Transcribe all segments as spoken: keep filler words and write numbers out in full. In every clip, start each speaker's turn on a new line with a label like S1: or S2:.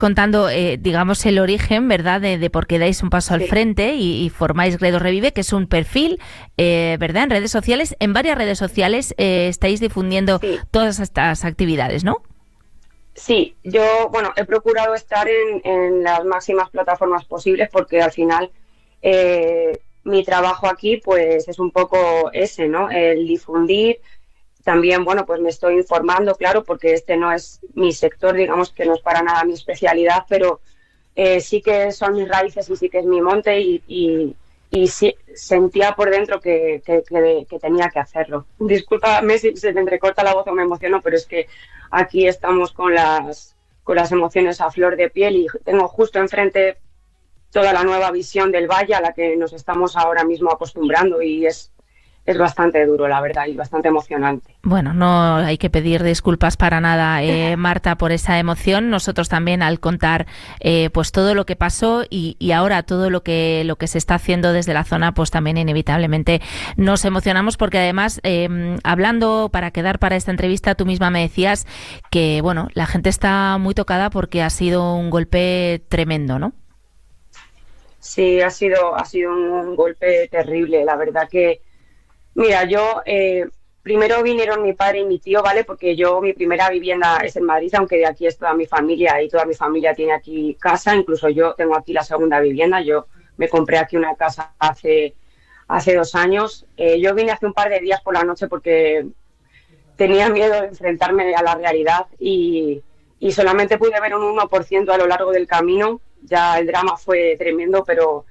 S1: contando, eh, digamos, el origen, ¿verdad?, de, de por qué dais un paso al
S2: Sí,
S1: frente y, y formáis Gredos Revive, que es un perfil, eh, ¿verdad?, en redes sociales. En varias redes sociales eh, estáis difundiendo
S2: sí,
S1: todas estas actividades, ¿no?
S2: sí. Yo, bueno, he procurado estar en, en las máximas plataformas posibles porque al final eh, mi trabajo aquí pues es un poco ese, ¿no? El difundir. También, bueno, pues me estoy informando, claro, porque este no es mi sector, digamos que no es para nada mi especialidad, pero eh, sí que son mis raíces y sí que es mi monte y, y, y sí, sentía por dentro que, que, que, que tenía que hacerlo. Discúlpame si se me entrecorta la voz o me emociono, pero es que aquí estamos con las, con las emociones a flor de piel y tengo justo enfrente toda la nueva visión del valle a la que nos estamos ahora mismo acostumbrando y es, es bastante duro, la verdad, y bastante emocionante.
S1: Bueno, no hay que pedir disculpas para nada, eh, Marta, por esa emoción. Nosotros también al contar eh, pues todo lo que pasó y, y ahora todo lo que lo que se está haciendo desde la zona, pues también inevitablemente nos emocionamos porque además eh, hablando para quedar para esta entrevista, tú misma me decías que bueno, la gente está muy tocada porque ha sido un golpe tremendo, ¿no?
S2: Sí, ha sido, ha sido un golpe terrible. La verdad que, mira, yo eh, primero vinieron mi padre y mi tío, ¿vale? Porque yo, mi primera vivienda es en Madrid, aunque de aquí es toda mi familia y toda mi familia tiene aquí casa. Incluso yo tengo aquí la segunda vivienda. Yo me compré aquí una casa hace, hace dos años. Eh, yo vine hace un par de días por la noche porque tenía miedo de enfrentarme a la realidad y, y solamente pude ver un uno por ciento a lo largo del camino. Ya el drama fue tremendo, pero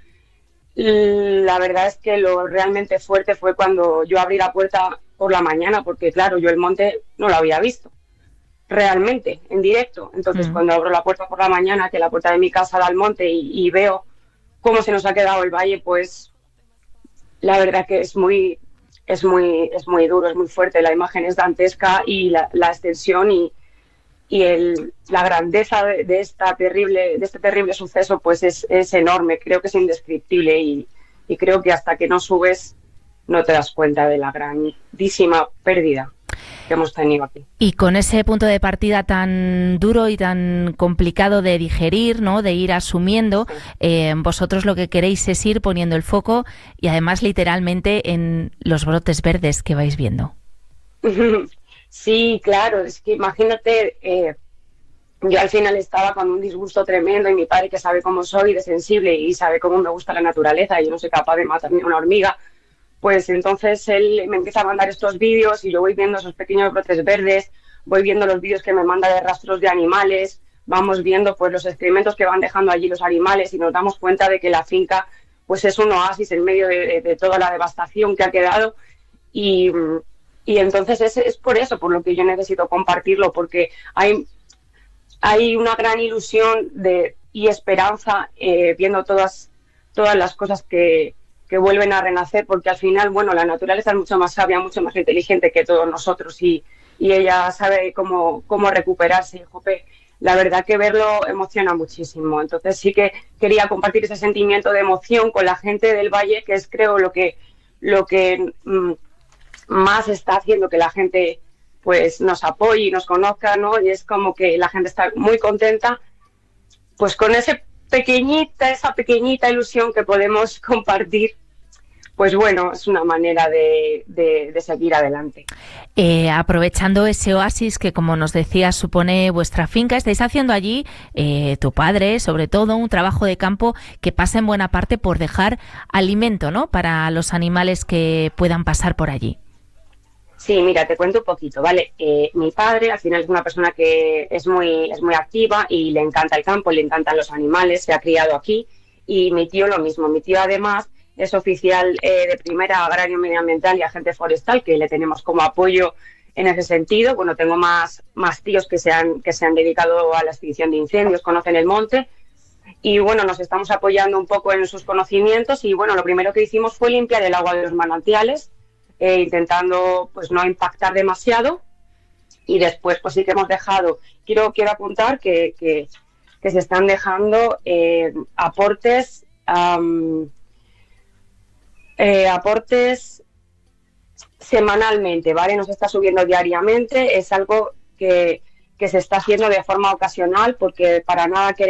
S2: la verdad es que lo realmente fuerte fue cuando yo abrí la puerta por la mañana, porque claro, yo el monte no lo había visto realmente, en directo. Entonces,
S1: Mm.
S2: cuando abro la puerta por la mañana, que la puerta de mi casa da al monte y, y veo cómo se nos ha quedado el valle, pues la verdad que es muy, es muy, es muy duro, es muy fuerte. La imagen es dantesca y la, la extensión y, y el, la grandeza de, de, esta terrible, de este terrible suceso pues es, es enorme, creo que es indescriptible y, y creo que hasta que no subes no te das cuenta de la grandísima pérdida que hemos tenido aquí.
S1: Y con ese punto de partida tan duro y tan complicado de digerir, ¿no?, de ir asumiendo,
S2: Sí.
S1: eh, vosotros lo que queréis es ir poniendo el foco y además literalmente en los brotes verdes que vais viendo.
S2: Sí, claro, es que imagínate, eh, yo al final estaba con un disgusto tremendo y mi padre, que sabe cómo soy de sensible y sabe cómo me gusta la naturaleza y yo no soy capaz de matar ni una hormiga, pues entonces él me empieza a mandar estos vídeos y yo voy viendo esos pequeños brotes verdes, voy viendo los vídeos que me manda de rastros de animales, vamos viendo pues los excrementos que van dejando allí los animales y nos damos cuenta de que la finca pues es un oasis en medio de, de, de toda la devastación que ha quedado y, y entonces es, es por eso por lo que yo necesito compartirlo, porque hay, hay una gran ilusión de, y esperanza eh, viendo todas, todas las cosas que que vuelven a renacer, porque al final, bueno, la naturaleza es mucho más sabia, mucho más inteligente que todos nosotros y, y ella sabe cómo, cómo recuperarse. Y, jope, la verdad que verlo emociona muchísimo. Entonces sí que quería compartir ese sentimiento de emoción con la gente del Valle, que es creo lo que, lo que mmm, más está haciendo que la gente pues nos apoye y nos conozca, ¿no? Y es como que la gente está muy contenta, pues con ese pequeñita, esa pequeñita ilusión que podemos compartir, pues bueno, es una manera de, de, de seguir adelante.
S1: Eh, aprovechando ese oasis que, como nos decía, supone vuestra finca, estáis haciendo allí, eh, tu padre, sobre todo, un trabajo de campo que pasa en buena parte por dejar alimento, ¿no?, para los animales que puedan pasar por allí.
S2: Sí, mira, te cuento un poquito, ¿vale? Eh, mi padre al final es una persona que es muy, es muy activa y le encanta el campo, le encantan los animales, se ha criado aquí y mi tío lo mismo. Mi tío además es oficial eh, de primera agrario medioambiental y agente forestal, que le tenemos como apoyo en ese sentido. Bueno, tengo más, más tíos que se, han, que se han dedicado a la extinción de incendios, conocen el monte y bueno, nos estamos apoyando un poco en sus conocimientos y bueno, lo primero que hicimos fue limpiar el agua de los manantiales, eh, intentando pues no impactar demasiado y después pues sí que hemos dejado, quiero, quiero apuntar que, que, que se están dejando eh, aportes um, eh, aportes semanalmente, ¿vale? No se está subiendo diariamente, es algo que, que se está haciendo de forma ocasional, porque para nada queremos